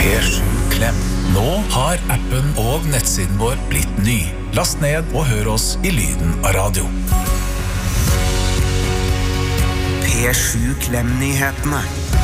P7 Klem. Nå har appen og nettsiden vår blitt ny. Last ned og hør oss i lyden av radio. P7 Klem-nyhetene.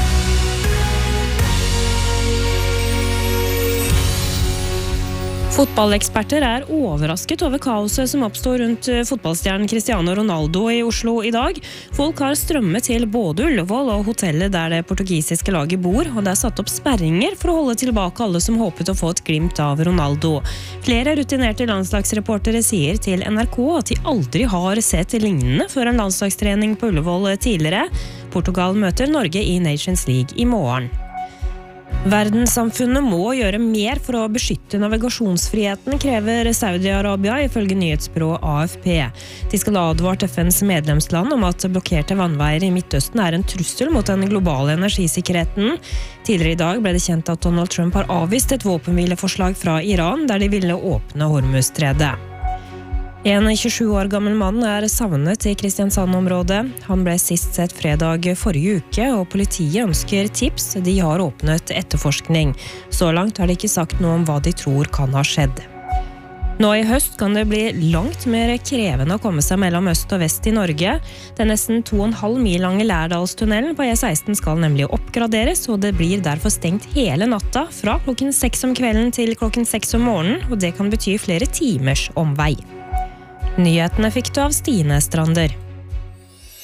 Fotballeksperter overrasket over kaoset som oppstår rundt fotballstjernen Cristiano Ronaldo i Oslo i dag. Folk har strømmet til både Ullevål og hotellet der det portugisiske laget bor, og det satt opp sperringer for å holde tilbake alle som håpet å få et glimt av Ronaldo. Flere rutinerte landslagsreportere sier til NRK at de aldri har sett lignende før en landslagstrening på Ullevål tidligere. Portugal møter Norge i Nations League i morgen. Verdenssamfunnet må gjøre mer for å beskytte navigasjonsfriheten, krever Saudi-Arabia ifølge nyhetsbyrået AFP. De skal advart FNs medlemsland om at blokkerte vannveier i Midtøsten en trussel mot den globale energisikkerheten. Tidligere i dag ble det kjent at Donald Trump har avvist et våpenhvileforslag fra Iran, der de ville åpne Hormuzstredet. En 27 år gammel mann savnet i Kristiansand-området. Han ble sist sett fredag forrige uke, og politiet ønsker tips. De har åpnet etterforskning. Så langt har de ikke sagt noe om hva de tror kan ha skjedd. Nå i høst kan det bli langt mer krevende å komme seg mellom øst og vest i Norge. Den nesten 2,5 mil lange Lærdalstunnelen på E16 skal nemlig oppgraderes, og det blir derfor stengt hele natta fra klokken 6 om kvelden til klokken 6 om morgenen, og det kan bety flere timers omvei. Nyhetene fikk du av Stine Strander.